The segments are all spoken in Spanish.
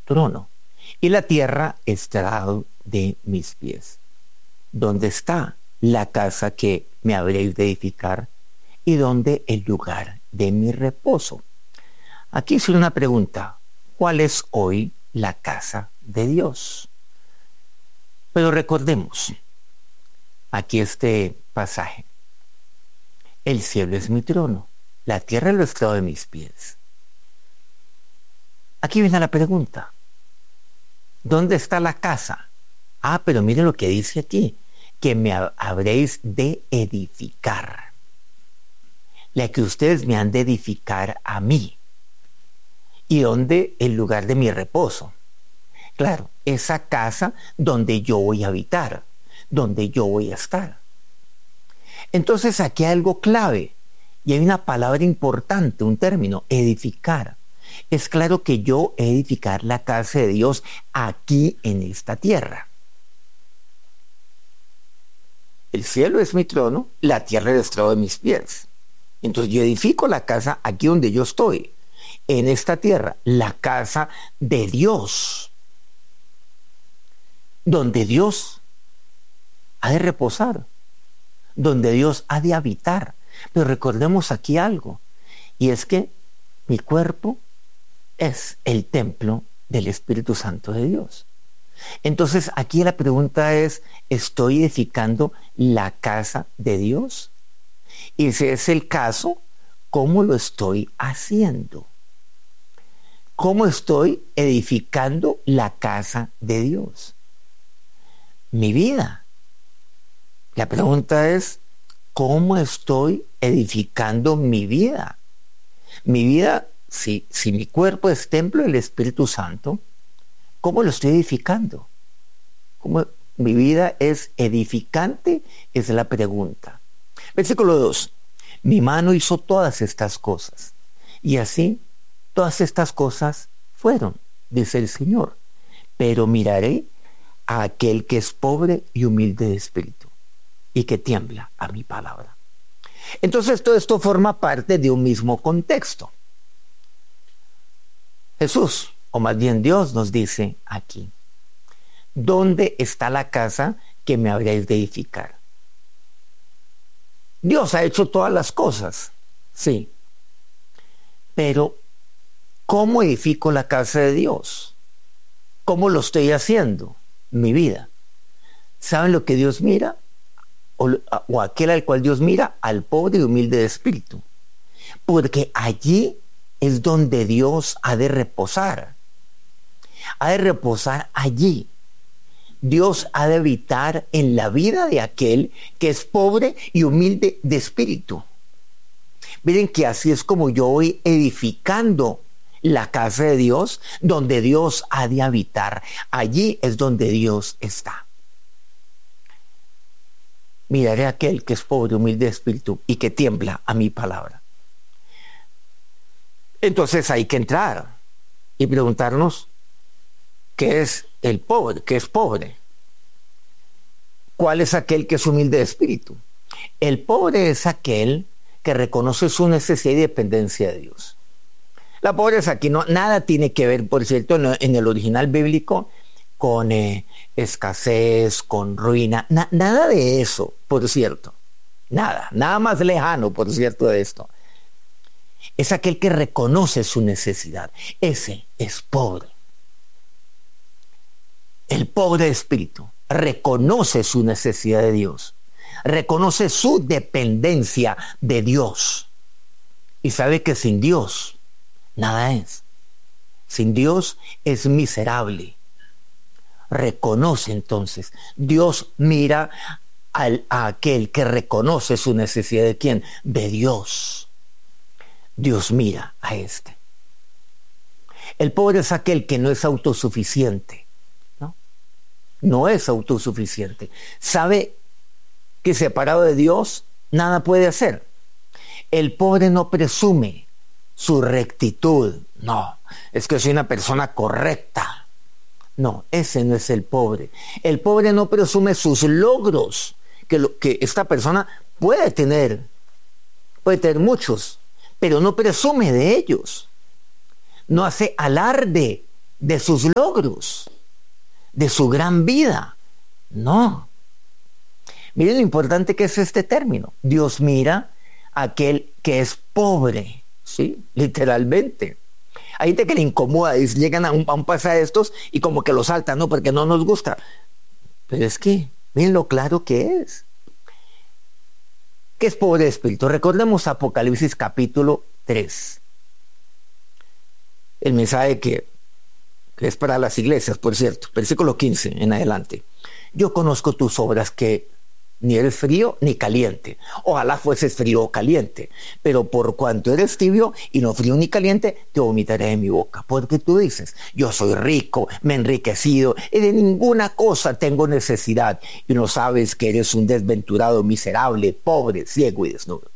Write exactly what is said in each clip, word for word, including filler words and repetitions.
trono, y la tierra estrado de mis pies. ¿Dónde está la casa que me habréis de edificar? ¿Y dónde el lugar de mi reposo? Aquí hice una pregunta. ¿Cuál es hoy la casa de Dios? Pero recordemos aquí este pasaje. El cielo es mi trono, la tierra es el estrado de mis pies. Aquí viene la pregunta. ¿Dónde está la casa? Ah, pero miren lo que dice aquí, que me habréis de edificar. La que ustedes me han de edificar a mí. ¿Y dónde el lugar de mi reposo? Claro, esa casa donde yo voy a habitar, donde yo voy a estar. Entonces aquí hay algo clave, y hay una palabra importante, un término, edificar. Es claro que yo he de edificar la casa de Dios aquí en esta tierra. El cielo es mi trono, la tierra es el estrado de mis pies. Entonces yo edifico la casa aquí donde yo estoy, en esta tierra, la casa de Dios, donde Dios ha de reposar, donde Dios ha de habitar. Pero recordemos aquí algo, y es que mi cuerpo es el templo del Espíritu Santo de Dios. Entonces aquí la pregunta es, ¿estoy edificando la casa de Dios? Y si es el caso, ¿cómo lo estoy haciendo? ¿Cómo estoy edificando la casa de Dios? Mi vida. La pregunta es, ¿cómo estoy edificando mi vida? Mi vida, si, si mi cuerpo es templo del Espíritu Santo, ¿cómo lo estoy edificando? ¿Cómo mi vida es edificante? Es la pregunta. Versículo dos. Mi mano hizo todas estas cosas, y así todas estas cosas fueron, dice el Señor. Pero miraré a aquel que es pobre y humilde de espíritu, y que tiembla a mi palabra. Entonces todo esto forma parte de un mismo contexto. Jesús, o más bien Dios, nos dice aquí, ¿dónde está la casa que me habréis de edificar? Dios ha hecho todas las cosas, sí, pero ¿cómo edifico la casa de Dios? ¿Cómo lo estoy haciendo? Mi vida. ¿Saben lo que Dios mira? O, o aquel al cual Dios mira, al pobre y humilde de espíritu. Porque allí es donde Dios ha de reposar. Ha de reposar allí. Dios ha de habitar en la vida de aquel que es pobre y humilde de espíritu. Miren que así es como yo voy edificando la casa de Dios, donde Dios ha de habitar. Allí es donde Dios está. Miraré a aquel que es pobre, humilde de espíritu y que tiembla a mi palabra. Entonces hay que entrar y preguntarnos qué es el pobre, qué es pobre. ¿Cuál es aquel que es humilde de espíritu? El pobre es aquel que reconoce su necesidad y dependencia de Dios. La pobreza aquí no, nada tiene que ver, por cierto, en, en el original bíblico, con eh, escasez, con ruina, na, nada de eso, por cierto. Nada, nada más lejano, por cierto, de esto. Es aquel que reconoce su necesidad. Ese es pobre. El pobre de espíritu reconoce su necesidad de Dios, reconoce su dependencia de Dios y sabe que sin Dios nada es. Sin Dios es miserable. Reconoce entonces. Dios mira al, a aquel que reconoce su necesidad de ¿quién? De Dios. Dios mira a este. El pobre es aquel que no es autosuficiente. No, no es autosuficiente. Sabe que separado de Dios nada puede hacer. El pobre no presume su rectitud. No, es que soy una persona correcta. No, ese no es el pobre. El pobre no presume sus logros, que, lo, que esta persona puede tener, puede tener muchos, pero no presume de ellos. No hace alarde de sus logros, de su gran vida. No. Miren lo importante que es este término. Dios mira a aquel que es pobre, ¿sí? Literalmente. Hay gente que le incomoda y llegan a un, a un pasaje de estos y como que lo saltan, ¿no? Porque no nos gusta. Pero es que, miren lo claro que es. ¿Qué es pobre de espíritu? Recordemos Apocalipsis capítulo tres. El mensaje que, que es para las iglesias, por cierto. Versículo quince en adelante. Yo conozco tus obras, que ni eres frío ni caliente. Ojalá fueses frío o caliente. Pero por cuanto eres tibio y no frío ni caliente, te vomitaré de mi boca. Porque tú dices, yo soy rico, me he enriquecido y de ninguna cosa tengo necesidad. Y no sabes que eres un desventurado, miserable, pobre, ciego y desnudo.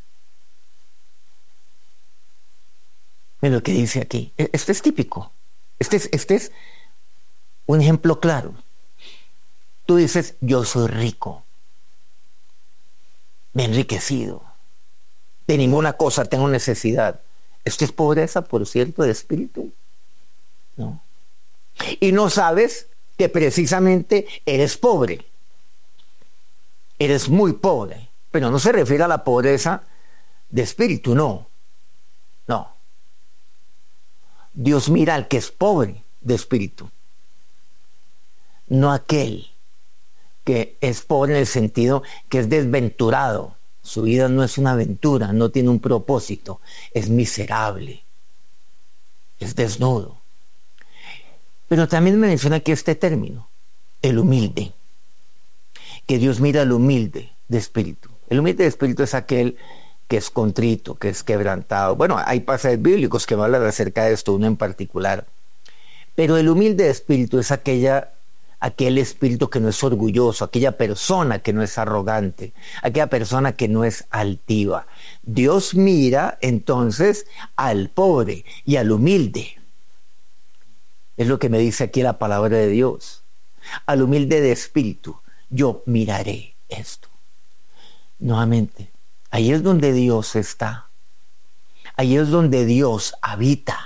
Miren lo que dice aquí. Este es típico. Este es, este es un ejemplo claro. Tú dices, yo soy rico, me he enriquecido, de ninguna cosa tengo necesidad. Esto es pobreza, por cierto, de espíritu. ¿No? Y no sabes que precisamente eres pobre. Eres muy pobre. Pero no se refiere a la pobreza de espíritu, no. No. Dios mira al que es pobre de espíritu. No aquel que es pobre en el sentido que es desventurado. Su vida no es una aventura, no tiene un propósito, es miserable, es desnudo. Pero también me menciona aquí este término, el humilde, que Dios mira al humilde de espíritu. El humilde de espíritu es aquel que es contrito, que es quebrantado. Bueno, hay pasajes bíblicos que me hablan acerca de esto, uno en particular. Pero el humilde de espíritu es aquella aquel espíritu que no es orgulloso, aquella persona que no es arrogante, aquella persona que no es altiva. Dios mira entonces al pobre y al humilde. Es lo que me dice aquí la palabra de Dios. Al humilde de espíritu, yo miraré esto. Nuevamente, ahí es donde Dios está. Ahí es donde Dios habita.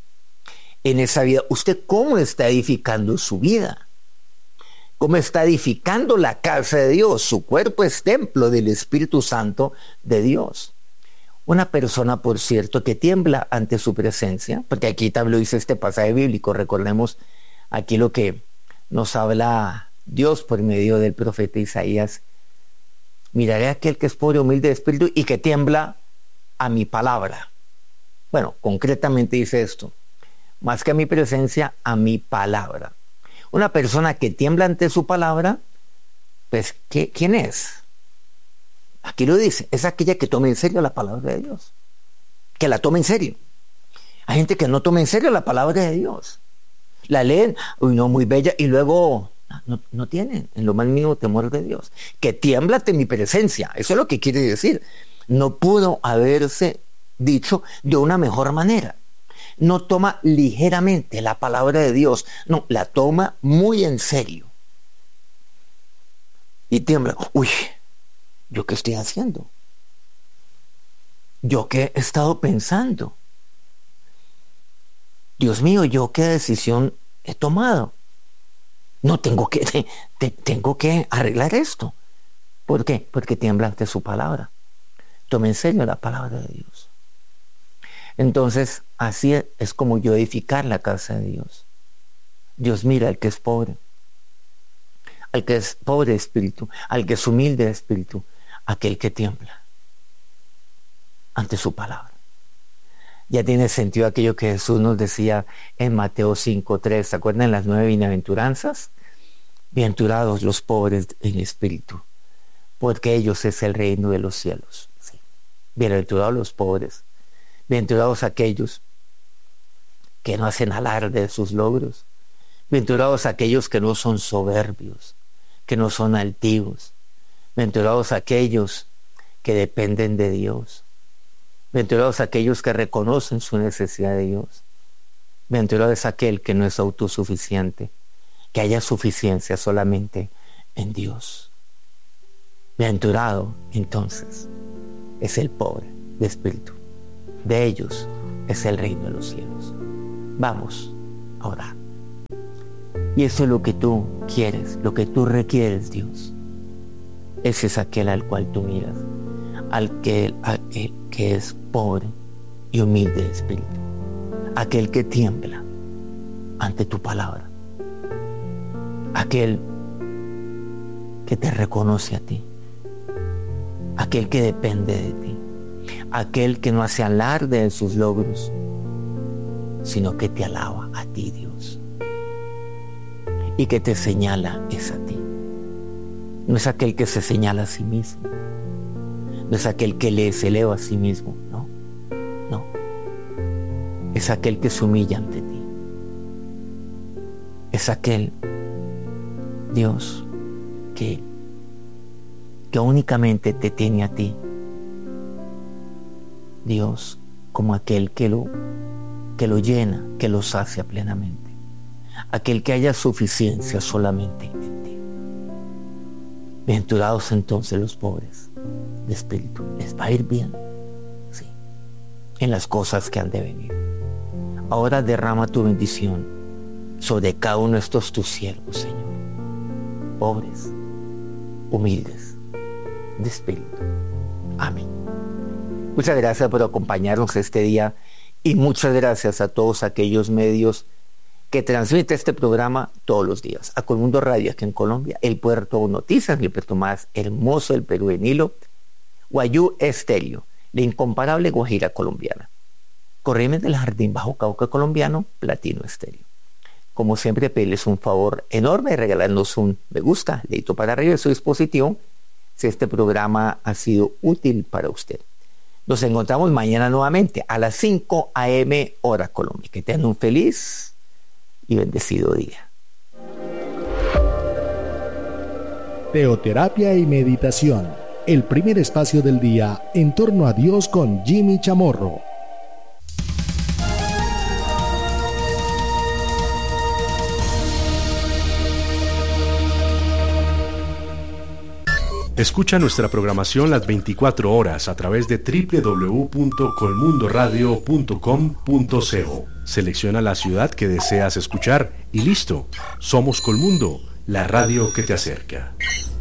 En esa vida, ¿usted cómo está edificando su vida? ¿Cómo está edificando la casa de Dios? Su cuerpo es templo del Espíritu Santo de Dios. Una persona, por cierto, que tiembla ante su presencia, porque aquí también lo dice este pasaje bíblico, recordemos aquí lo que nos habla Dios por medio del profeta Isaías. Miraré a aquel que es pobre, humilde de espíritu y que tiembla a mi palabra. Bueno, concretamente dice esto, más que a mi presencia, a mi palabra. Una persona que tiembla ante su palabra, pues, ¿qué, ¿quién es? Aquí lo dice, es aquella que toma en serio la palabra de Dios. Que la toma en serio. Hay gente que no toma en serio la palabra de Dios. La leen, uy, no, muy bella, y luego no, no tienen en lo más mínimo temor de Dios. Que tiembla ante mi presencia, eso es lo que quiere decir. No pudo haberse dicho de una mejor manera. No toma ligeramente la palabra de Dios, no, la toma muy en serio. Y tiembla, uy, ¿yo qué estoy haciendo? ¿Yo qué he estado pensando? Dios mío, ¿yo qué decisión he tomado? No, tengo que, te, te, tengo que arreglar esto. ¿Por qué? Porque tiembla ante su palabra. Toma en serio la palabra de Dios. Entonces, así es como yo edificar la casa de Dios. Dios mira al que es pobre, al que es pobre de espíritu, al que es humilde de espíritu, aquel que tiembla ante su palabra. Ya tiene sentido aquello que Jesús nos decía en Mateo cinco tres. ¿Se acuerdan las nueve bienaventuranzas? Bienaventurados los pobres en espíritu, porque ellos es el reino de los cielos. Sí. Bienaventurados los pobres. Bienaventurados aquellos que no hacen alarde de sus logros. Bienaventurados aquellos que no son soberbios, que no son altivos. Bienaventurados aquellos que dependen de Dios. Bienaventurados aquellos que reconocen su necesidad de Dios. Bienaventurado es aquel que no es autosuficiente, que haya suficiencia solamente en Dios. Bienaventurado, entonces, es el pobre de espíritu. De ellos es el reino de los cielos. Vamos, a orar. Y eso es lo que tú quieres, lo que tú requieres, Dios. Ese es aquel al cual tú miras, al que, aquel que es pobre y humilde de espíritu, aquel que tiembla ante tu palabra, aquel que te reconoce a ti, aquel que depende de ti, aquel que no hace alarde de sus logros, sino que te alaba a ti, Dios, y que te señala es a ti. No es aquel que se señala a sí mismo, no es aquel que le se eleva a sí mismo, no, no, es aquel que se humilla ante ti, es aquel, Dios, que, que únicamente te tiene a ti, Dios, como aquel que lo, que lo llena, que lo sacia plenamente, aquel que haya suficiencia solamente en ti. Bienaventurados entonces los pobres de espíritu, les va a ir bien, sí, en las cosas que han de venir. Ahora derrama tu bendición sobre cada uno de estos tus siervos, Señor, pobres, humildes de espíritu. Amén. Muchas gracias por acompañarnos este día y muchas gracias a todos aquellos medios que transmite este programa todos los días. A Colmundo Radio aquí en Colombia, el Puerto Noticias, el puerto más hermoso del Perú de Nilo, Guayú Estéreo, la incomparable Guajira colombiana, Corrientes del Jardín Bajo Cauca colombiano, Platino Estéreo. Como siempre, pedirles un favor enorme, regalarnos un me gusta, dedito para arriba de su dispositivo, si este programa ha sido útil para usted. Nos encontramos mañana nuevamente a las cinco a eme hora Colombia. Que tengan un feliz y bendecido día. Teoterapia y meditación, el primer espacio del día en torno a Dios con Jimmy Chamorro. Escucha nuestra programación las veinticuatro horas a través de doble u doble u doble u punto colmundoradio punto com punto co. Selecciona la ciudad que deseas escuchar y listo. Somos Colmundo, la radio que te acerca.